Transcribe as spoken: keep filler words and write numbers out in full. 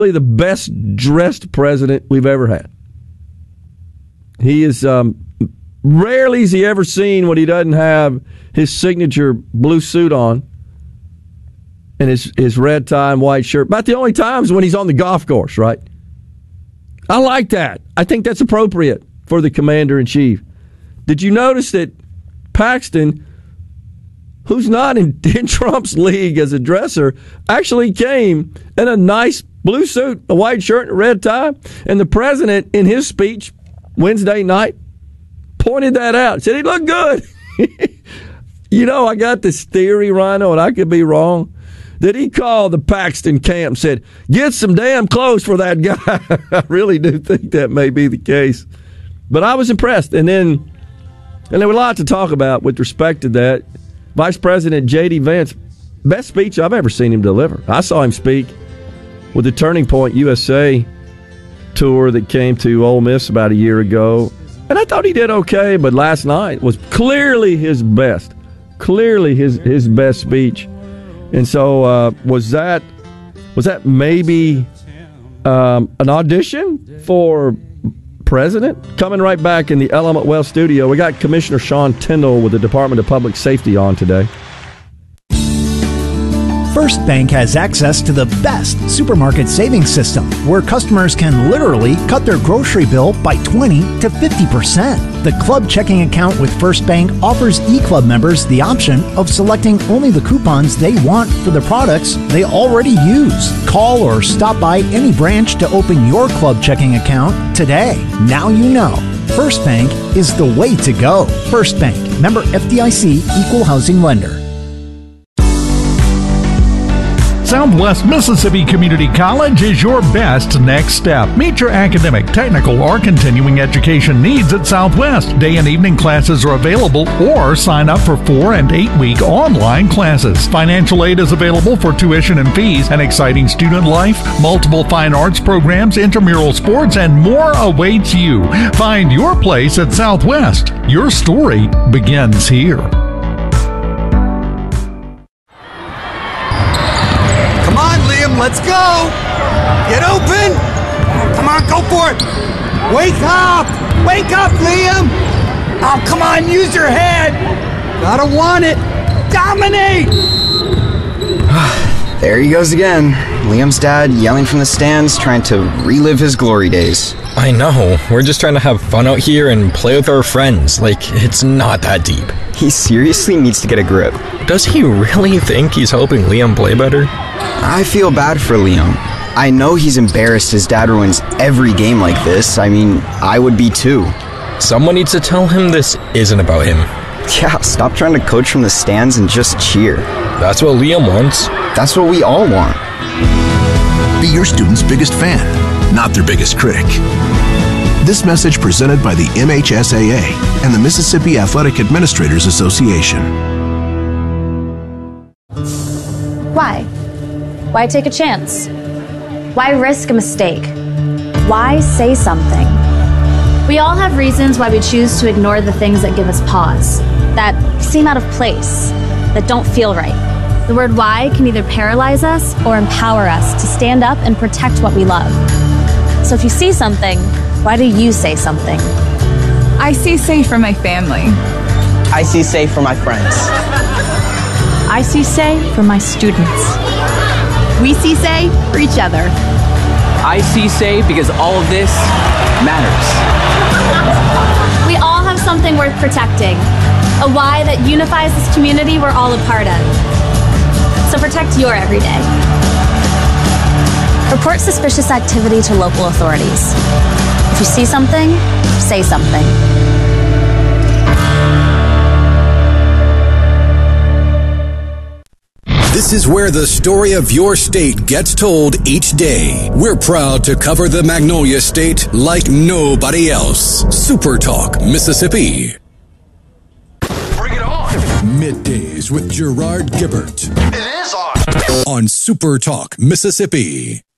the best dressed president we've ever had. He is um, rarely is he ever seen when he doesn't have his signature blue suit on and his, his red tie and white shirt. About the only times when he's on the golf course, right? I like that. I think that's appropriate for the commander-in-chief. Did you notice that Paxton, who's not in, in Trump's league as a dresser, actually came in a nice blue suit, a white shirt, and a red tie? And the president, in his speech Wednesday night, pointed that out. Said he looked good. You know, I got this theory, Rhino, and I could be wrong, that he called the Paxton camp and said, get some damn clothes for that guy. I really do think that may be the case. But I was impressed. And then, and there was a lot to talk about with respect to that. Vice President J D. Vance, best speech I've ever seen him deliver. I saw him speak with the Turning Point U S A tour that came to Ole Miss about a year ago. And I thought he did okay, but last night was clearly his best. Clearly his, his best speech. And so uh, was that was that maybe um, an audition for president? Coming right back in the Element Wealth studio, we got Commissioner Sean Tindall with the Department of Public Safety on today. First Bank has access to the best supermarket savings system, where customers can literally cut their grocery bill by twenty to fifty percent. The Club checking account with First Bank offers eClub members the option of selecting only the coupons they want for the products they already use. Call or stop by any branch to open your Club checking account today. Now you know. First Bank is the way to go. First Bank, member F D I C, equal housing lender. Southwest Mississippi Community College is your best next step. Meet your academic, technical, or continuing education needs at Southwest. Day and evening classes are available, or sign up for four and eight week online classes. Financial aid is available for tuition and fees, an exciting student life, multiple fine arts programs, intramural sports, and more awaits you. Find your place at Southwest. Your story begins here. Let's go! Get open! Come on, go for it! Wake up! Wake up, Liam! Oh, come on, use your head! Gotta want it! Dominate! There he goes again. Liam's dad yelling from the stands, trying to relive his glory days. I know. We're just trying to have fun out here and play with our friends. Like, it's not that deep. He seriously needs to get a grip. Does he really think he's helping Liam play better? I feel bad for Liam. I know he's embarrassed his dad ruins every game like this. I mean, I would be too. Someone needs to tell him this isn't about him. Yeah, stop trying to coach from the stands and just cheer. That's what Liam wants. That's what we all want. Be your student's biggest fan, not their biggest critic. This message presented by the M H S A A and the Mississippi Athletic Administrators Association. Why? Why take a chance? Why risk a mistake? Why say something? We all have reasons why we choose to ignore the things that give us pause, that seem out of place, that don't feel right. The word why can either paralyze us or empower us to stand up and protect what we love. So if you see something, why do you say something? I see safe for my family. I see safe for my friends. I see say for my students. We see say for each other. I see say because all of this matters. We all have something worth protecting, a why that unifies this community we're all a part of. So protect your everyday. Report suspicious activity to local authorities. If you see something, say something. This is where the story of your state gets told each day. We're proud to cover the Magnolia State like nobody else. Super Talk Mississippi. Bring it on. Middays with Gerard Gibbert. It is on. On Super Talk Mississippi.